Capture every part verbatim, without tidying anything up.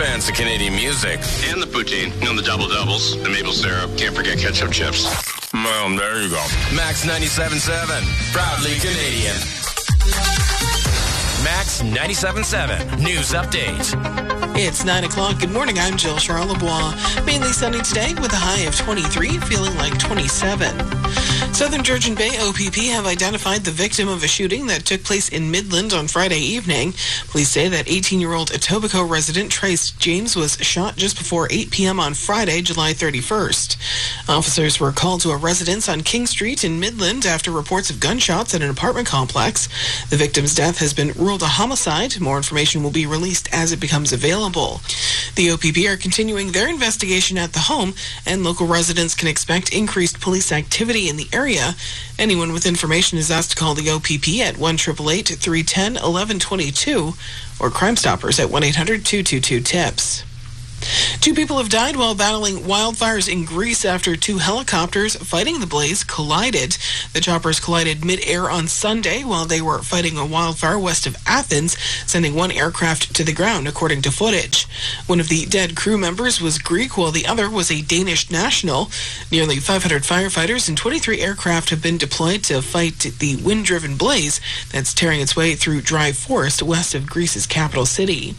fans of Canadian music. And the poutine, you know, the double doubles, the maple syrup, can't forget ketchup chips. Well, there you go. Max ninety-seven point seven, proudly Canadian. Max ninety-seven point seven, news update. It's nine o'clock. Good morning. I'm Jill Charlebois. Mainly sunny today with a high of twenty-three, feeling like twenty-seven. Southern Georgian Bay O P P have identified the victim of a shooting that took place in Midland on Friday evening. Police say that eighteen-year-old Etobicoke resident Trace James was shot just before eight p.m. on Friday, July thirty-first. Officers were called to a residence on King Street in Midland after reports of gunshots at an apartment complex. The victim's death has been ruled a homicide. More information will be released as it becomes available. The O P P are continuing their investigation at the home, and local residents can expect increased police activity in the area. Anyone with information is asked to call the O P P at one eight eight eight, three one zero, one one two two or Crime Stoppers at one eight hundred, two two two, TIPS. Two people have died while battling wildfires in Greece after two helicopters fighting the blaze collided. The choppers collided mid-air on Sunday while they were fighting a wildfire west of Athens, sending one aircraft to the ground, according to footage. One of the dead crew members was Greek, while the other was a Danish national. Nearly five hundred firefighters and twenty-three aircraft have been deployed to fight the wind-driven blaze that's tearing its way through dry forest west of Greece's capital city.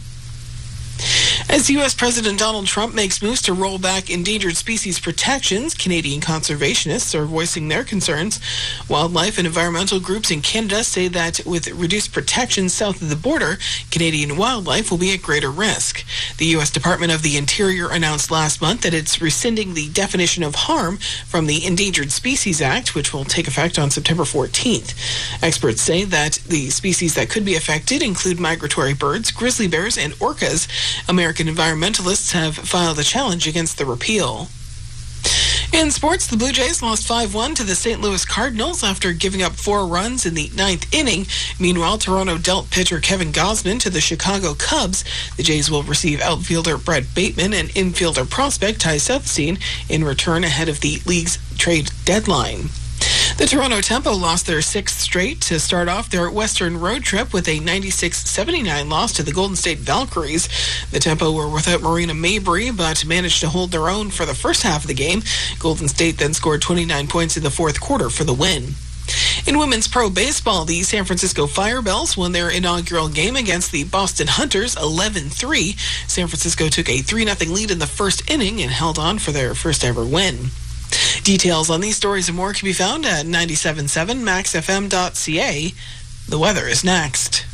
As U S President Donald Trump makes moves to roll back endangered species protections, Canadian conservationists are voicing their concerns. Wildlife and environmental groups in Canada say that with reduced protections south of the border, Canadian wildlife will be at greater risk. The U S Department of the Interior announced last month that it's rescinding the definition of harm from the Endangered Species Act, which will take effect on September fourteenth. Experts say that the species that could be affected include migratory birds, grizzly bears, and orcas. American environmentalists have filed a challenge against the repeal. In sports, the Blue Jays lost five one to the Saint Louis Cardinals after giving up four runs in the ninth inning. Meanwhile, Toronto dealt pitcher Kevin Gausman to the Chicago Cubs. The Jays will receive outfielder Brett Bateman and infielder prospect Ty Southstein in return ahead of the league's trade deadline. The Toronto Tempo lost their sixth straight to start off their Western road trip with a ninety-six seventy-nine loss to the Golden State Valkyries. The Tempo were without Marina Mabrey, but managed to hold their own for the first half of the game. Golden State then scored twenty-nine points in the fourth quarter for the win. In women's pro baseball, the San Francisco Firebells won their inaugural game against the Boston Hunters eleven three. San Francisco took a three nothing lead in the first inning and held on for their first ever win. Details on these stories and more can be found at ninety-seven point seven max f m dot c a. The weather is next.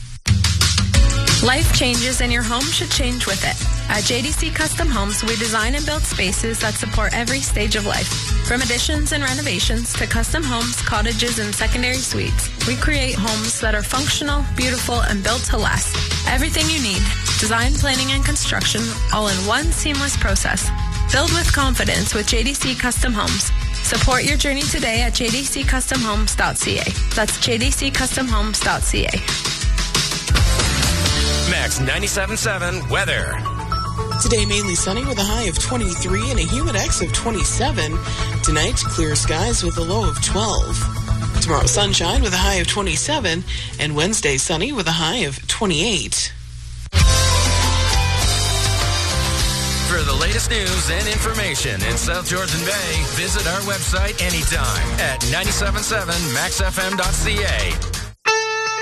Life changes and your home should change with it. At J D C Custom Homes, we design and build spaces that support every stage of life. From additions and renovations to custom homes, cottages, and secondary suites, we create homes that are functional, beautiful, and built to last. Everything you need, design, planning, and construction, all in one seamless process. Build with confidence with J D C Custom Homes. Support your journey today at j d c custom homes dot c a. That's j d c custom homes dot c a. Max ninety-seven point seven weather. Today, mainly sunny with a high of twenty-three and a humidex of twenty-seven. Tonight, clear skies with a low of twelve. Tomorrow, sunshine with a high of twenty-seven. And Wednesday, sunny with a high of twenty-eight. For the latest news and information in South Georgian Bay, visit our website anytime at ninety-seven point seven max f m dot c a.